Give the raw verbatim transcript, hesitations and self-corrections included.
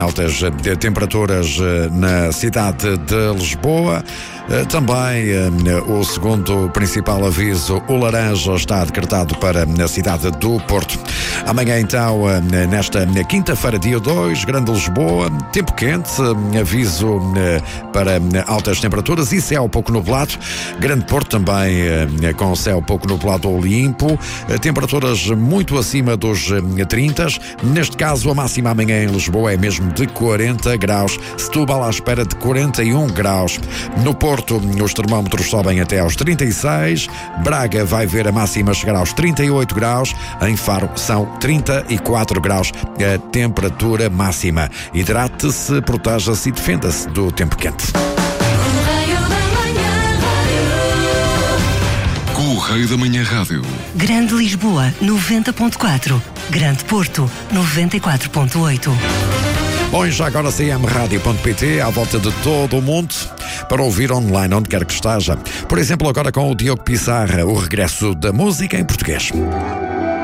Altas temperaturas na cidade de Lisboa. Também o segundo principal aviso, o laranja, está decretado para a cidade do Porto. Amanhã, então, nesta quinta-feira, dia dois, Grande Lisboa, tempo quente, aviso para altas temperaturas e céu pouco nublado. Grande Porto também com céu pouco nublado ou limpo, temperaturas muito acima dos trinta. Neste caso, a máxima amanhã em Lisboa é mesmo de quarenta graus, Setúbal à espera de quarenta e um graus. No Porto, os termómetros sobem até aos trinta e seis, Braga vai ver a máxima chegar aos trinta e oito graus, em Faro são trinta e quatro graus a temperatura máxima. Hidrate-se, proteja-se e defenda-se do tempo quente. Correio da Manhã Rádio. Grande Lisboa, noventa ponto quatro. Grande Porto, noventa e quatro ponto oito. Bom, já agora c m rádio ponto p t, à volta de todo o mundo, para ouvir online, onde quer que esteja. Por exemplo, agora com o Diogo Pissarra, o regresso da música em português.